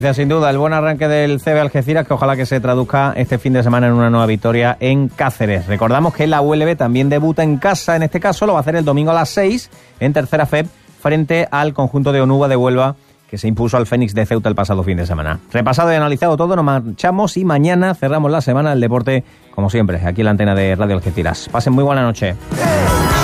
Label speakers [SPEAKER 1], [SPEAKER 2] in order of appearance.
[SPEAKER 1] Sin duda, el buen arranque del CB Algeciras, que ojalá que se traduzca este fin de semana en una nueva victoria en Cáceres. Recordamos que la ULB también debuta en casa, en este caso lo va a hacer el domingo a las 6 en tercera FEP frente al conjunto de Onuba de Huelva, que se impuso al Fénix de Ceuta el pasado fin de semana. Repasado y analizado todo, nos marchamos y mañana cerramos la semana del deporte, como siempre, aquí en la antena de Radio Algeciras. Pasen muy buena noche.